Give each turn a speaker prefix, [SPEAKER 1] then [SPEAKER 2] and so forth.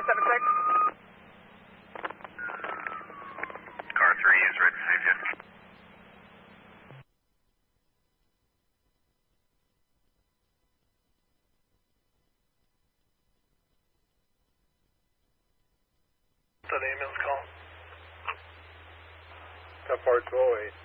[SPEAKER 1] 976.
[SPEAKER 2] Car 3 is ready to save you.
[SPEAKER 3] That ambulance call.
[SPEAKER 4] Car 208.